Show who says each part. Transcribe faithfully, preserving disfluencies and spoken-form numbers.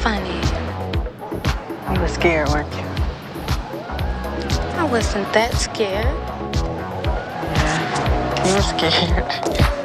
Speaker 1: funny.
Speaker 2: You were scared, weren't you?
Speaker 1: I wasn't that scared.
Speaker 2: Yeah, you were scared.